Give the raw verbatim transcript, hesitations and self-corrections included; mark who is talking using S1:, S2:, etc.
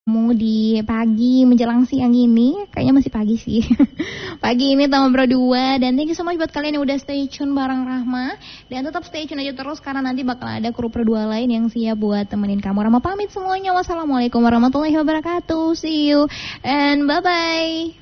S1: Kamu di pagi menjelang siang ini, kayaknya masih pagi sih. Pagi ini Tama Bro dua, dan thank you so much buat kalian yang udah stay tune bareng Rahma. Dan tetap stay tune aja terus karena nanti bakal ada kru berdua lain yang siap buat temenin kamu. Rahma pamit semuanya, wassalamualaikum warahmatullahi wabarakatuh. See you and bye bye.